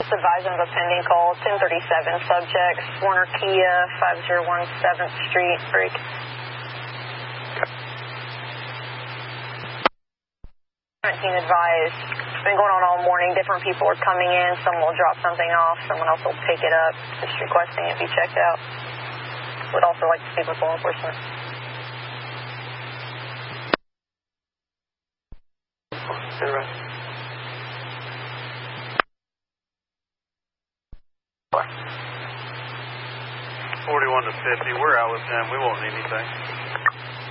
just advising of a pending call, 1037 subject, Warner Kia, 501 7th Street, break. 17 advised. It's been going on all morning. Different people are coming in. Someone will drop something off. Someone else will pick it up. Just requesting it be checked out. Would also like to speak with law enforcement. Zero. 41 to 50. We're out with them. We won't need anything.